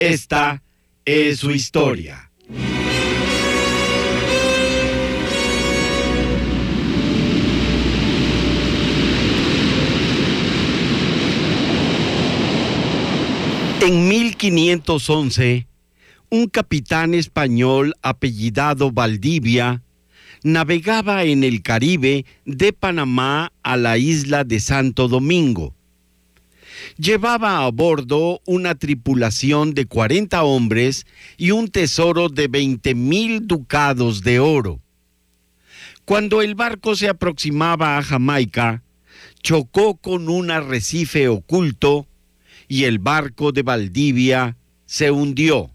Esta es su historia. En 1511, un capitán español apellidado Valdivia navegaba en el Caribe de Panamá a la isla de Santo Domingo. Llevaba a bordo una tripulación de 40 hombres y un tesoro de 20,000 ducados de oro. Cuando el barco se aproximaba a Jamaica, chocó con un arrecife oculto y el barco de Valdivia se hundió.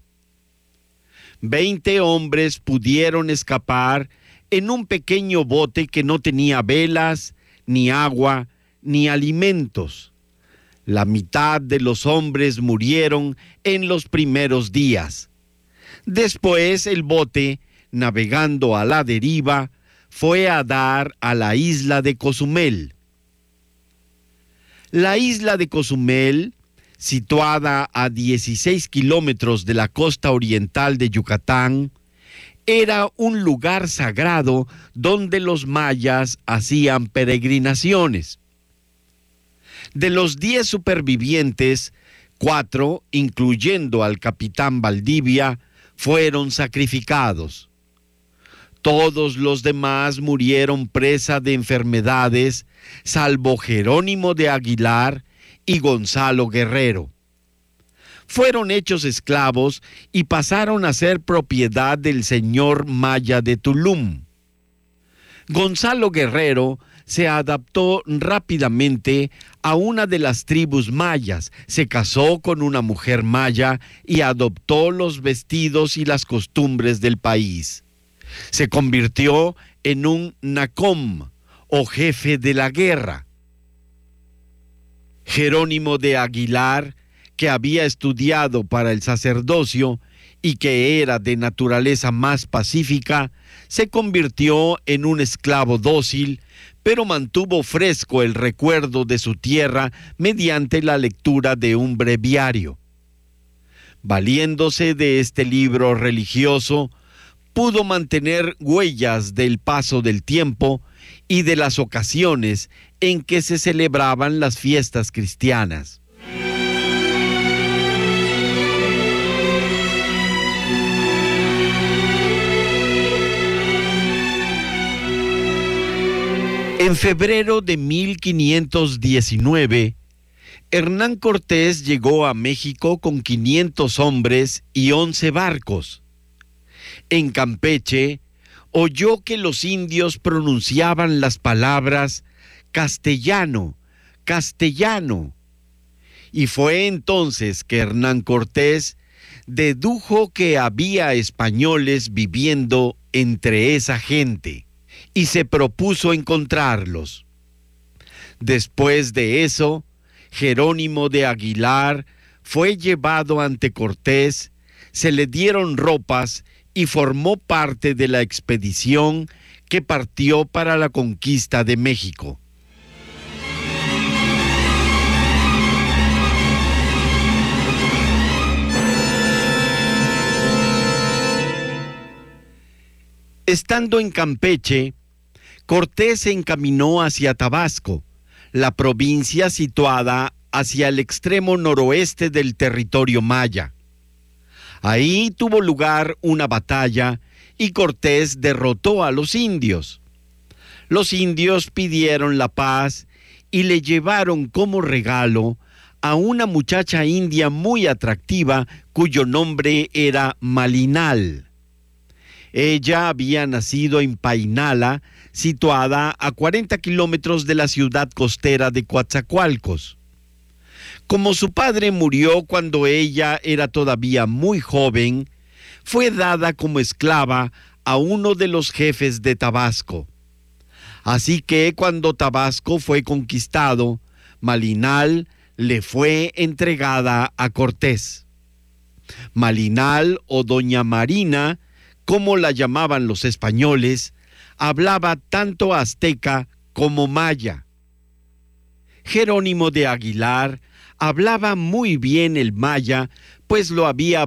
20 hombres pudieron escapar en un pequeño bote que no tenía velas, ni agua, ni alimentos. La mitad de los hombres murieron en los primeros días. Después el bote, navegando a la deriva, fue a dar a la isla de Cozumel. La isla de Cozumel, situada a 16 kilómetros de la costa oriental de Yucatán, era un lugar sagrado donde los mayas hacían peregrinaciones. De los 10 supervivientes, 4, incluyendo al capitán Valdivia, fueron sacrificados. Todos los demás murieron presa de enfermedades, salvo Jerónimo de Aguilar y Gonzalo Guerrero. Fueron hechos esclavos y pasaron a ser propiedad del señor maya de Tulum. Gonzalo Guerrero se adaptó rápidamente a una de las tribus mayas, se casó con una mujer maya y adoptó los vestidos y las costumbres del país. Se convirtió en un nacom, o jefe de la guerra. Jerónimo de Aguilar, que había estudiado para el sacerdocio y que era de naturaleza más pacífica, se convirtió en un esclavo dócil, pero mantuvo fresco el recuerdo de su tierra mediante la lectura de un breviario. Valiéndose de este libro religioso, pudo mantener huellas del paso del tiempo y de las ocasiones en que se celebraban las fiestas cristianas. En febrero de 1519, Hernán Cortés llegó a México con 500 hombres y 11 barcos. En Campeche, oyó que los indios pronunciaban las palabras castellano, castellano. Y fue entonces que Hernán Cortés dedujo que había españoles viviendo entre esa gente y se propuso encontrarlos. Después de eso, Jerónimo de Aguilar fue llevado ante Cortés, se le dieron ropas y formó parte de la expedición que partió para la conquista de México. Estando en Campeche, Cortés se encaminó hacia Tabasco, la provincia situada hacia el extremo noroeste del territorio maya. Ahí tuvo lugar una batalla y Cortés derrotó a los indios. Los indios pidieron la paz y le llevaron como regalo a una muchacha india muy atractiva cuyo nombre era Malinal. Ella había nacido en Painala, situada a 40 kilómetros de la ciudad costera de Coatzacoalcos. Como su padre murió cuando ella era todavía muy joven, fue dada como esclava a uno de los jefes de Tabasco. Así que cuando Tabasco fue conquistado, Malinal le fue entregada a Cortés. Malinal, o Doña Marina, como la llamaban los españoles, hablaba tanto azteca como maya. Jerónimo de Aguilar Hablaba muy bien el maya, pues lo había